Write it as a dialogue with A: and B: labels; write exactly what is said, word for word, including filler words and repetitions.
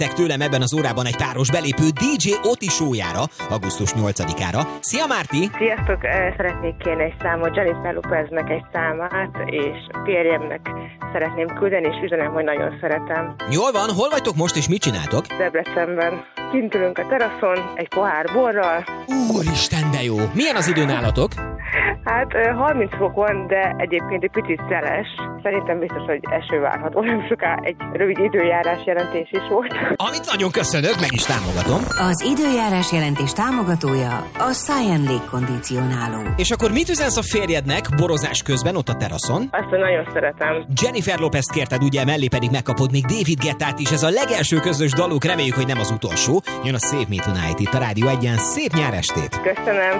A: kértek tőlem ebben az órában egy páros belépő dé dzsé Oti show-jára augusztus nyolcadikára. Szia Márti!
B: Sziasztok! Szeretnék kérni egy számot Jennifer Lopeznek egy számát, és férjemnek szeretném küldeni, és üzenem, hogy nagyon szeretem.
A: Jól van, hol vagytok most és mit csináltok?
B: Debrecenben. Kint ülünk a teraszon, egy pohár borral.
A: Úristen, de jó! Milyen az idő nálatok?
B: Hát harminc fok van, de egyébként egy picit szeles. Szerintem biztos, hogy eső várható. Nem soká egy rövid időjárás jelentés is volt.
A: Amit nagyon köszönök, meg is támogatom.
C: Az időjárás jelentés támogatója a Cyan légkondicionáló.
A: És akkor mit üzensz a férjednek borozás közben ott a teraszon?
B: Azt, hogy nagyon szeretem.
A: Jennifer Lopez-t kérted, ugye, mellé pedig megkapod még David Guettát is. Ez a legelső közös daluk, reméljük, hogy nem az utolsó. Jön a Save Me Tonight itt a Rádió Egyen. Szép nyár estét!
B: Köszönöm!